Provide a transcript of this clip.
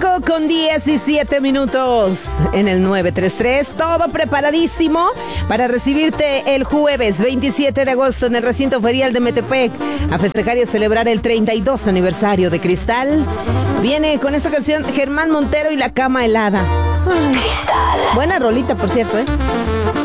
5:17 en el 933. Todo preparadísimo para recibirte el jueves 27 de agosto en el recinto ferial de Metepec a festejar y a celebrar el 32 aniversario de Cristal. Viene con esta canción Germán Montero y La Cama Helada. Ay, Cristal. Buena rolita, por cierto, ¿eh?